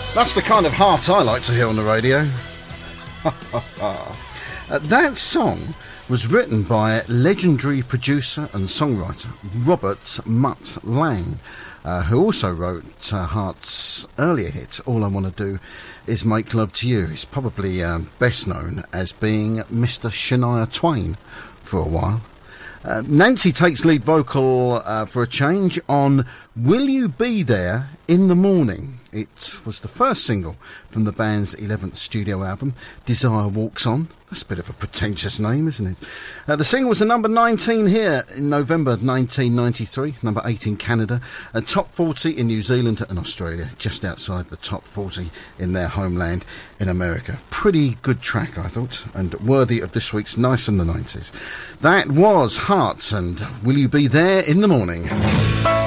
That's the kind of heart I like to hear on the radio. That song was written by legendary producer and songwriter Robert Mutt Lang, who also wrote Heart's earlier hit, All I Want to Do Is Make Love to You. He's probably best known as being Mr. Shania Twain for a while. Nancy takes lead vocal for a change on Will You Be There in the Morning. It was the first single from the band's 11th studio album, Desire Walks On. That's a bit of a pretentious name, isn't it? The single was a number 19 here in November 1993, number 8 in Canada, and top 40 in New Zealand and Australia, just outside the top 40 in their homeland in America. Pretty good track, I thought, and worthy of this week's Nice in the 90s. That was Heart and Will You Be There in the Morning.